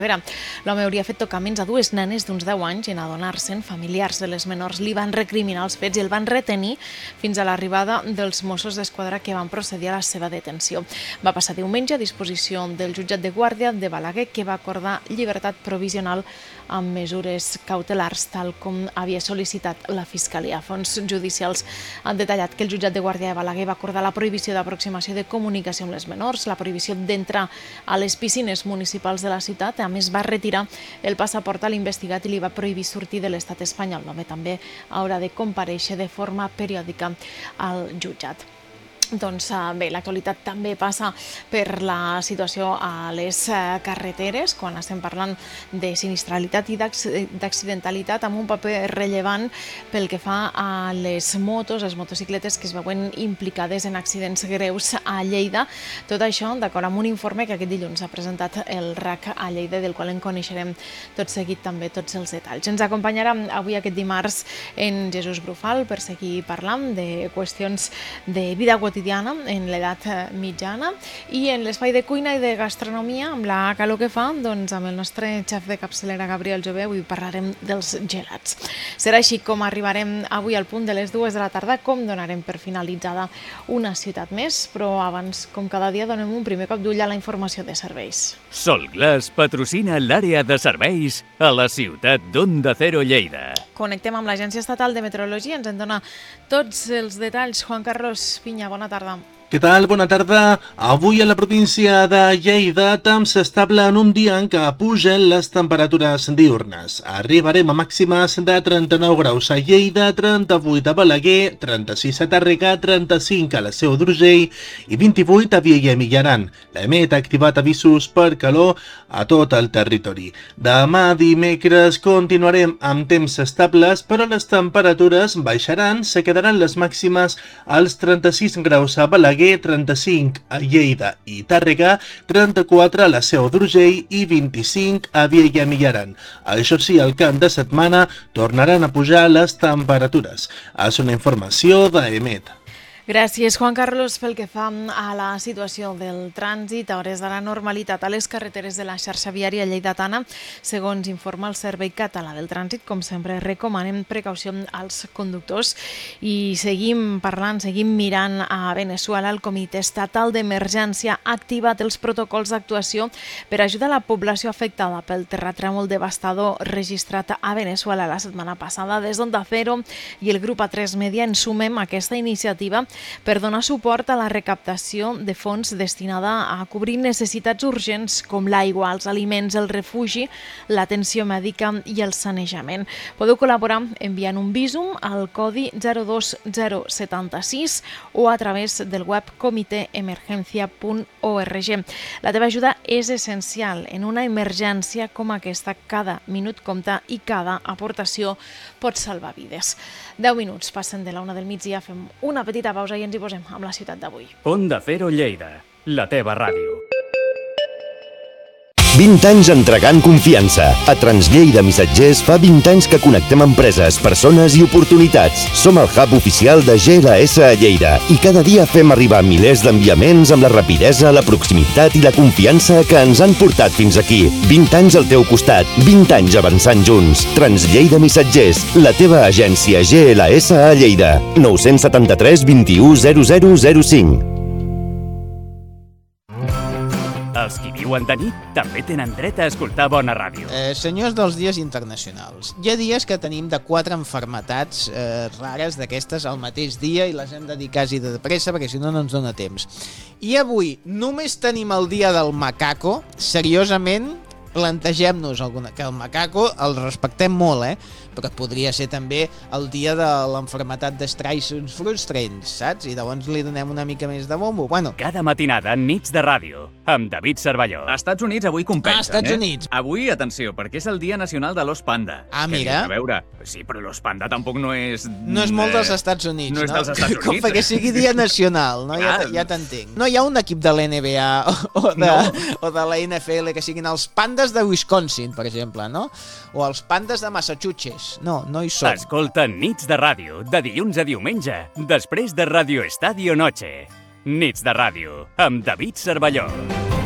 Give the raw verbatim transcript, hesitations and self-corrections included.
L'home hauria fet tocaments a dues nenes d'uns deu anys i en adonar-se'n, familiars de les menors li van recriminar els fets i el van retenir fins a l'arribada dels Mossos d'Esquadra que van procedir a la seva detenció. Va passar diumenge a disposició del jutjat de guàrdia de Balaguer, que va acordar llibertat provisional amb mesures cautelars, tal com havia sol·licitat la Fiscalia. Fons judicials han detallat que el jutjat de guàrdia de Balaguer va acordar la prohibició d'aproximació de comunicació amb les menors, la prohibició d'entrar a les piscines municipals de la ciutat. A més, va retirar el passaport a l'investigat i li va prohibir sortir de l'estat espanyol. L'home també haurà de comparèixer de forma periòdica al jutjat. Doncs bé, l'actualitat també passa per la situació a les carreteres, quan estem parlant de sinistralitat i d'accidentalitat, amb un paper rellevant pel que fa a les motos, les motocicletes que es veuen implicades en accidents greus a Lleida. Tot això d'acord amb un informe que aquest dilluns ha presentat el R A C a Lleida, del qual en coneixerem tot seguit també tots els detalls. Ens acompanyarà avui aquest dimarts en Jesús Brufal per seguir parlant de qüestions de vida quotidiana en l'edat mitjana i en l'espai de cuina i de gastronomia, amb la calor que fa, doncs amb el nostre xef de capçalera Gabriel Jové avui parlarem dels gelats. Serà així com arribarem avui al punt de les dues de la tarda, com donarem per finalitzada una ciutat més, però abans, com cada dia, donem un primer cop d'ull a la informació de serveis. Solglass patrocina l'àrea de serveis a la ciutat d'Onda Cero Lleida. Connectem amb l'Agència Estatal de Meteorologia, ens en dona tots els detalls. Juan Carlos Piña, bona tarda. Què tal? Bona tarda. Avui a la província de Lleida, temps estable en un dia en què pugen les temperatures diurnes. Arribarem a màximes de trenta-nou graus a Lleida, trenta-vuit a Balaguer, trenta-sis a Tàrrega, trenta-cinc a la Seu d'Urgell i vint-i-vuit a Vielha i Mijaran. L'EMET ha activat avisos per calor a tot el territori. Demà dimecres continuarem amb temps estables, però les temperatures baixaran, se quedaran les màximes als trenta-sis graus a Balaguer, trenta-cinc a Lleida i Tàrrega, trenta-quatre a la Seu d'Urgell i vint-i-cinc a Vielha i Mijaran. Això sí, al cap de setmana tornaran a pujar les temperatures. És una informació d'EMET. Gràcies, Juan Carlos. Pel que fa a la situació del trànsit, a hores de la normalitat a les carreteres de la xarxa viària lleidatana, segons informa el Servei Català del Trànsit, com sempre recomanem precaució als conductors. I seguim parlant, seguim mirant a Veneçuela. El Comitè Estatal d'Emergència ha activat els protocols d'actuació per ajudar la població afectada pel terratrèmol devastador registrat a Veneçuela la setmana passada. Des d'Onda Cero i el grup A tres Media ens sumem a aquesta iniciativa per donar suport a la recaptació de fons destinada a cobrir necessitats urgents com l'aigua, els aliments, el refugi, l'atenció mèdica i el sanejament. Podeu col·laborar enviant un bísum al codi zero dos zero set sis o a través del web comité emergencia punt org. La teva ajuda és essencial en una emergència com aquesta. Cada minut compta i cada aportació pot salvar vides. deu minuts passen de la una del migdia, fem una petita pausa i ens hi posem amb la ciutat d'avui. Onda Cero Lleida, la teva ràdio. vint anys entregant confiança. A Translleida Missatgers fa vint anys que connectem empreses, persones i oportunitats. Som el hub oficial de G L S a Lleida i cada dia fem arribar milers d'enviaments amb la rapidesa, la proximitat i la confiança que ens han portat fins aquí. vint anys al teu costat, vint anys avançant junts. Translleida Missatgers, la teva agència G L S a Lleida. nou set tres, vint u, zero zero zero cinc. Els qui viuen de nit també tenen dret a escoltar bona ràdio. Eh, senyors dels dies internacionals, hi ha dies que tenim de quatre enfermetats eh, rares d'aquestes al mateix dia i les hem de dir quasi de pressa perquè si no no ens dona temps. I avui només tenim el dia del macaco. Seriosament, plantegem-nos alguna, que el macaco el respectem molt, eh? però podria ser també el dia de l'enfermetat d'Streisons frustrants, saps? I llavors li donem una mica més de bombo. Bueno. Cada matinada, nits de ràdio, amb David Cervelló. A Estats Units avui compensen, ah, Estats eh? Units. Avui, atenció, perquè és el dia nacional de l'os panda. Ah, que mira. A veure, sí, però l'os panda tampoc no és... No és molt dels Estats Units, no? No és dels Estats Units. Com perquè sigui dia nacional, no? Ja, ja t'entenc. No hi ha un equip de l'N B A o, o, de, no. o de la N F L que siguin els pandes de Wisconsin, per exemple, no? O els pandes de Massachusetts. No, no hi són. Escolta Nits de Ràdio, de dilluns a diumenge, després de Radio Estadio Noche. Nits de Ràdio, amb David Cervelló.